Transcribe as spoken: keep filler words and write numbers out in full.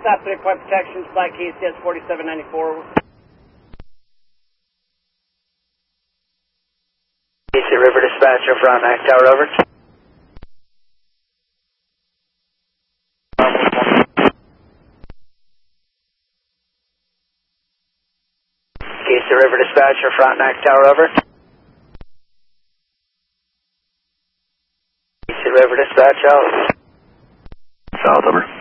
Stop three point protection, flight K C S forty-seven ninety-four. K C River Dispatcher, Frontenac Tower, over. K C River Dispatcher, Frontenac Tower, over. K C River Dispatch, out. South, over.